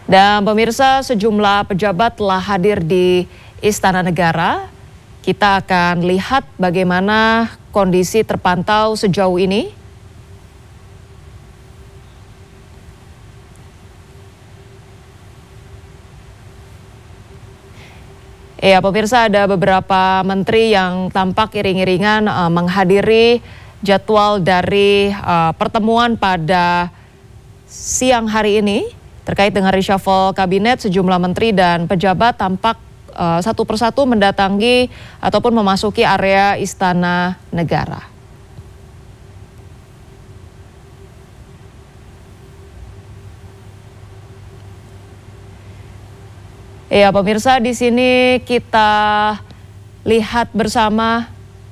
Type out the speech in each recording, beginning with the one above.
Dan pemirsa, sejumlah pejabat telah hadir di Istana Negara. Kita akan lihat bagaimana kondisi terpantau sejauh ini. Ya, pemirsa, ada beberapa menteri yang tampak iring-iringan menghadiri jadwal dari pertemuan pada siang hari ini. Terkait dengan reshuffle kabinet, sejumlah menteri dan pejabat tampak satu persatu mendatangi ataupun memasuki area Istana Negara. Ya, pemirsa, di sini kita lihat bersama.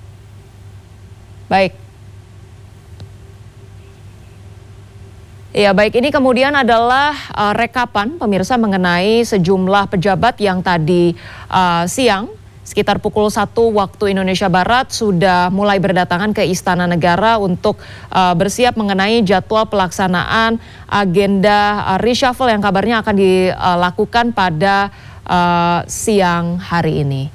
Baik. Ya, baik, ini kemudian adalah rekapan pemirsa mengenai sejumlah pejabat yang tadi siang sekitar pukul 1 waktu Indonesia Barat sudah mulai berdatangan ke Istana Negara untuk bersiap mengenai jadwal pelaksanaan agenda reshuffle yang kabarnya akan dilakukan pada siang hari ini.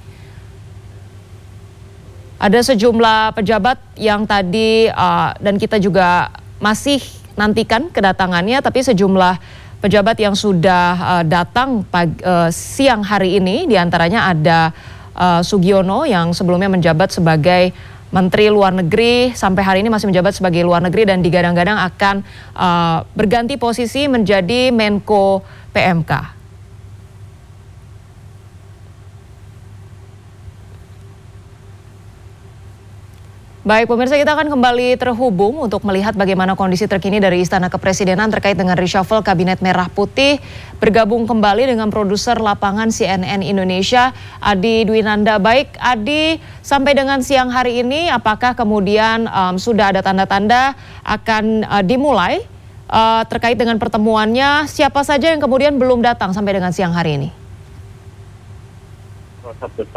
Ada sejumlah pejabat yang tadi dan kita juga masih nantikan kedatangannya, tapi sejumlah pejabat yang sudah datang siang hari ini, diantaranya ada Sugiono yang sebelumnya menjabat sebagai Menteri Luar Negeri, sampai hari ini masih menjabat sebagai Luar Negeri dan digadang-gadang akan berganti posisi menjadi Menko PMK. Baik, pemirsa, kita akan kembali terhubung untuk melihat bagaimana kondisi terkini dari Istana Kepresidenan terkait dengan reshuffle Kabinet Merah Putih. Bergabung kembali dengan produser lapangan CNN Indonesia, Adi Dwinanda. Baik, Adi, sampai dengan siang hari ini, apakah kemudian sudah ada tanda-tanda akan dimulai terkait dengan pertemuannya? Siapa saja yang kemudian belum datang sampai dengan siang hari ini?